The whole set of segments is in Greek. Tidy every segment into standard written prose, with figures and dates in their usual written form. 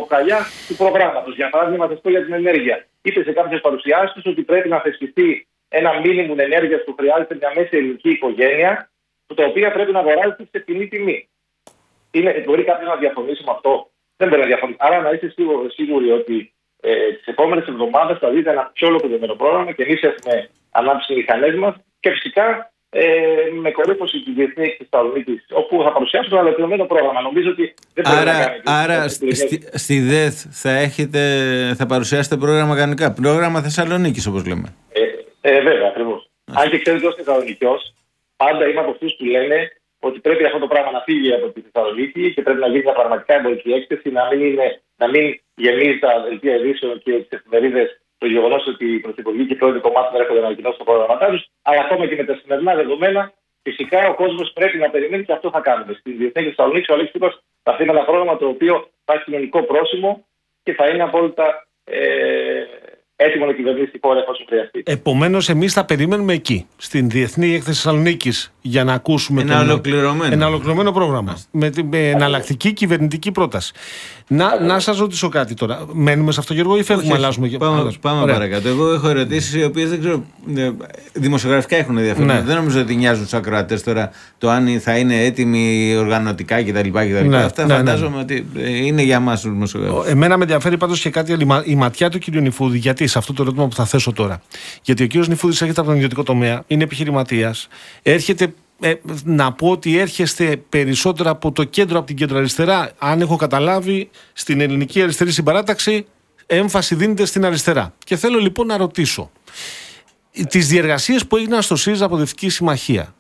ραχοκοκαλιά του προγράμματος. Για παράδειγμα, θα πω για την ενέργεια. Είπε σε κάποιες παρουσιάσεις ότι πρέπει να θεσπιστεί ένα μίνιμουμ ενέργειας που χρειάζεται μια μέση ελληνική οικογένεια, τα οποία πρέπει να αγοράζεται σε κοινή τιμή. Μπορεί κάποιος να διαφωνήσει με αυτό? Δεν μπορεί να διαφωνήσει. Άρα να είστε σίγουροι ότι τις επόμενες εβδομάδες θα δείτε ένα πιο ολοκληρωμένο πρόγραμμα και εμείς έχουμε ανάψει μηχανές μας και φυσικά με κορύφωση τη Διεθνή Έκθεση Θεσσαλονίκης, όπου θα παρουσιάσουμε ένα ολοκληρωμένο πρόγραμμα. Νομίζω ότι δεν πρέπει να κάνει. Άρα στη ΔΕΘ θα παρουσιάσετε πρόγραμμα κανονικά. Πρόγραμμα Θεσσαλονίκης, όπως λέμε. Βέβαια, ακριβώς. Αν και ξέρετε, ως Θεσσαλονικιός, πάντα είμαι από αυτούς που λένε ότι πρέπει αυτό το πράγμα να φύγει από τη Θεσσαλονίκη και πρέπει να γίνει μια πραγματικά εμπορική έκθεση, να μην γεμίζει τα δελτία ειδήσεων και τις εφημερίδες το γεγονός ότι οι πρωθυπουργοί και οι πρόεδροι κομμάτων έρχονται να ανακοινώσουν το πρόγραμματά τους, αλλά ακόμα και με τα σημερινά δεδομένα, φυσικά ο κόσμος πρέπει να περιμένει και αυτό θα κάνουμε. Στην Διεθνή Έκθεση Θεσσαλονίκης, ο Αλέξης Τσίπρας θα αφήνει ένα πρόγραμμα το οποίο θα έχει κοινωνικό πρόσημο και θα είναι απόλυτα έτοιμο να κυβερνήσει τη χώρα εφόσον χρειαστεί. Επομένως, εμείς θα περιμένουμε εκεί, στην Διεθνή Έκθεση Θεσσαλονίκης, για να ακούσουμε ένα ολοκληρωμένο πρόγραμμα. Με εναλλακτική κυβερνητική πρόταση. Να σας ρωτήσω κάτι τώρα. Μένουμε σε αυτό, Γιώργο, ή φεύγουμε, αλλάζουμε? Πάμε παρακάτω. Εγώ έχω ερωτήσεις οι οποίες δεν ξέρω. Δημοσιογραφικά έχουν ενδιαφέρον. Ναι. Δεν νομίζω ότι νοιάζουν τους ακροατές τώρα το αν θα είναι έτοιμοι οργανωτικά κτλ. Ναι, αυτά φαντάζομαι ότι είναι για εμάς τους δημοσιογράφους. Εμένα με ενδιαφέρει πάντως και κάτι, η ματιά του κ. Νηφούδη. Γιατί σε αυτό το ερώτημα που θα θέσω τώρα? Γιατί ο κ. Νηφούδης έρχεται από τον ιδιωτικό τομέα, είναι επιχειρηματίας, έρχεται. Να πω ότι έρχεστε περισσότερο από το κέντρο, από την κέντρο-αριστερά. Αν έχω καταλάβει, στην Ελληνική Αριστερή Συμπαράταξη έμφαση δίνεται στην αριστερά. Και θέλω λοιπόν να ρωτήσω, τις διεργασίες που έγιναν στο ΣΥΡΙΖΑ Προοδευτική Συμμαχία,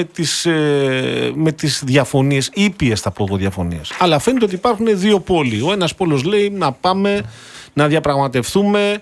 με τις διαφωνίες, ήπιες θα πω εγώ διαφωνίες, αλλά φαίνεται ότι υπάρχουν δύο πόλοι. Ο ένας πόλος λέει να πάμε να διαπραγματευτούμε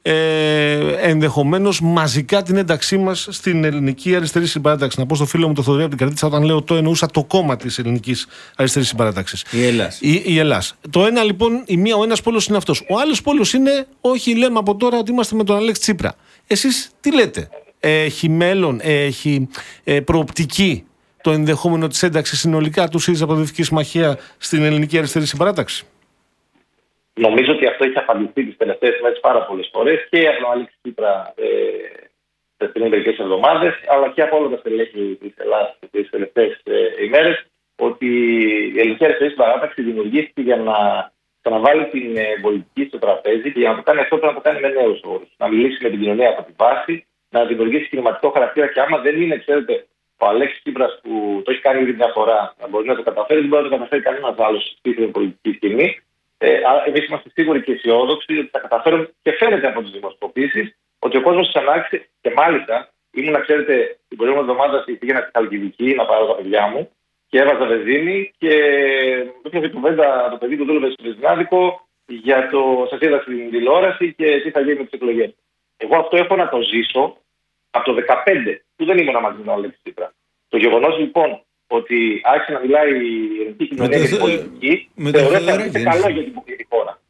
ενδεχομένως μαζικά την ένταξή μας στην Ελληνική Αριστερή Συμπαράταξη. Να πω στο φίλο μου το Θοδωρή από την Καρδίτσα, όταν λέω το εννοούσα το κόμμα της Ελληνικής Αριστερής Συμπαράταξης. Η Ελλάς. Το ένα λοιπόν, ο ένας πόλος είναι αυτός. Ο άλλος πόλος είναι, όχι, λέμε από τώρα ότι είμαστε με τον Αλέξη Τσίπρα. Εσείς τι λέτε? Έχει μέλλον, έχει προοπτική το ενδεχόμενο της ένταξης συνολικά του ΣΥΡΙΖΑ Προοδευτική Συμμαχία στην Ελληνική Αριστερή Συμπαράταξη? Νομίζω ότι αυτό έχει απαντηθεί τις τελευταίες μέρες πάρα πολλές φορές και από τον Αλέξη Τσίπρα τις μερικές εβδομάδες, αλλά και από όλα τα στελέχη της Ελλάδας τις τελευταίες ημέρες, ότι η Ελληνική Αριστερή Συμπαράταξη δημιουργήθηκε για να ξαναβάλει την πολιτική στο τραπέζι και για να το κάνει αυτό πρέπει να το κάνει με νέους όρους. Να μιλήσει με την κοινωνία από την βάση, να δημιουργήσει κινηματικό χαρακτήρα και άμα δεν είναι, ξέρετε, ο Αλέξης Τσίπρας που το έχει κάνει ήδη μια φορά να μπορεί να το καταφέρει, δεν μπορεί να το καταφέρει κανένας άλλος στην πολιτική σκηνή. Εμείς είμαστε σίγουροι και αισιόδοξοι ότι θα καταφέρουμε και φαίνεται από τις δημοσκοπήσεις ότι ο κόσμος ξανάρχισε και μάλιστα ήμουν, ξέρετε, την προηγούμενη εβδομάδα πήγαινα στη Χαλκιδική να πάρω τα παιδιά μου και έβαζα βενζίνη και έπιασε κουβέντα το παιδί που δούλευε στο βενζινάδικο για το σας είδα στην τηλεόραση και τι θα γίνει με τις εκλογές. Εγώ αυτό έχω να το ζήσω από το 2015 που δεν ήμουν μαζί με τον Αλέξη Τσίπρα. Το γεγονός λοιπόν ότι άρχισε να μιλάει η ελληνική κοινωνία για την πολιτική, θεωρώ ότι είναι καλό για την χώρα.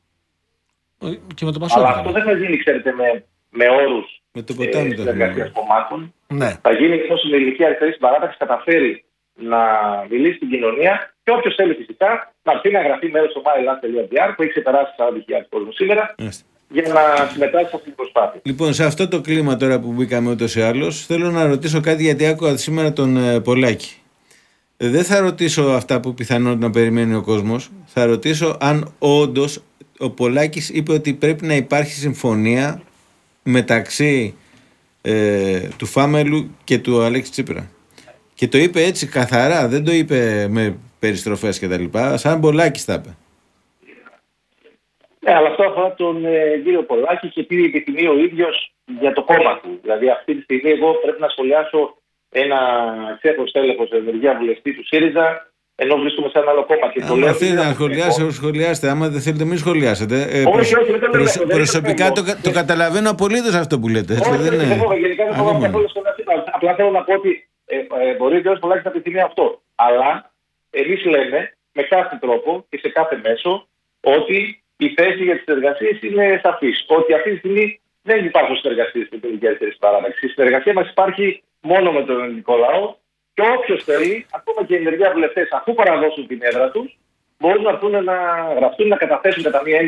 Αλλά αυτό δεν θα γίνει, ξέρετε, με όρους συνεργασίας κομμάτων. Ναι. Θα γίνει εφόσον η Ελληνική Αριστερή Συμπαράταξη καταφέρει να μιλήσει στην κοινωνία και όποιος θέλει φυσικά να έρθει να γραφεί μέρος στο myLast.gr που έχει ξεπεράσει 40.000 κόσμο σήμερα. Για να συμμετάσχει σε αυτή την προσπάθεια. Λοιπόν, σε αυτό το κλίμα τώρα που μπήκαμε ούτως ή άλλως, θέλω να ρωτήσω κάτι γιατί άκουγα σήμερα τον Πολάκη. Δεν θα ρωτήσω αυτά που πιθανόν να περιμένει ο κόσμος. Θα ρωτήσω αν όντως ο Πολάκης είπε ότι πρέπει να υπάρχει συμφωνία μεταξύ του Φάμελου και του Αλέξη Τσίπρα. Και το είπε έτσι καθαρά, δεν το είπε με περιστροφές κτλ. Σαν Πολάκης τα είπε. Ναι, αλλά αυτό αφορά τον κύριο Πολάκη και τι επιθυμεί ο ίδιος για το κόμμα του. Δηλαδή, αυτή τη στιγμή, εγώ πρέπει να σχολιάσω ένα ξέχος τέλεχος ενεργεία βουλευτή του ΣΥΡΙΖΑ, ενώ βρίσκομαι σε ένα άλλο κόμμα. Και άμα θέλετε να σχολιάσετε, σχολιάστε. Άμα δεν θέλετε, μην σχολιάσετε. Προσωπικά το καταλαβαίνω απολύτως αυτό που λέτε. Όχι, δεν γενικά δεν φοβάμαι καθόλου σχολιάσει. Απλά θέλω να πω ότι μπορεί ο κ. Πολάκης να επιθυμεί αυτό. Αλλά εμείς λέμε με κάθε τρόπο και σε κάθε μέσο ότι η θέση για τις συνεργασίες είναι σαφής. Ότι αυτή τη στιγμή δεν υπάρχουν συνεργασίες με την Ελληνική Αριστερή Συμπαράταξη. Η συνεργασία μας υπάρχει μόνο με τον ελληνικό λαό και όποιος θέλει, ακόμα και οι ενεργεία βουλευτές, αφού παραδώσουν την έδρα τους, μπορούν να έρθουν να γραφτούν, να καταθέσουν κατά μία